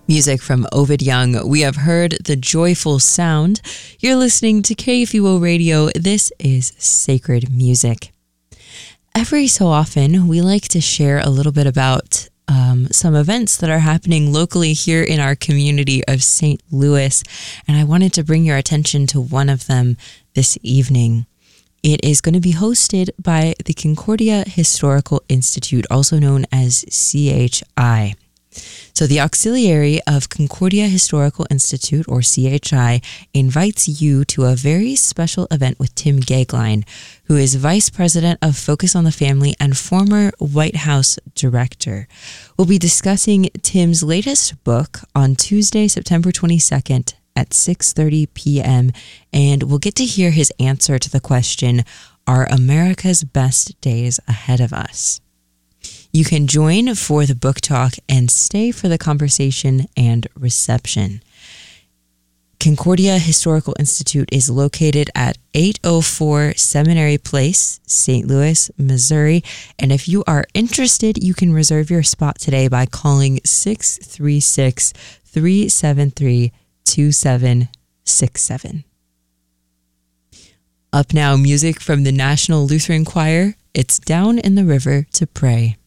Music from Ovid Young. We have heard The Joyful Sound. You're listening to KFUO Radio. This is Sacred Music. Every so often, we like to share a little bit about some events that are happening locally here in our community of St. Louis, and I wanted to bring your attention to one of them this evening. It is going to be hosted by the Concordia Historical Institute, also known as CHI. So the Auxiliary of Concordia Historical Institute, or CHI, invites you to a very special event with Tim Gagline, who is Vice President of Focus on the Family and former White House Director. We'll be discussing Tim's latest book on Tuesday, September 22nd at 6:30 p.m., and we'll get to hear his answer to the question, are America's best days ahead of us? You can join for the book talk and stay for the conversation and reception. Concordia Historical Institute is located at 804 Seminary Place, St. Louis, Missouri. And if you are interested, you can reserve your spot today by calling 636-373-2767. Up now, music from the National Lutheran Choir. It's Down in the River to Pray.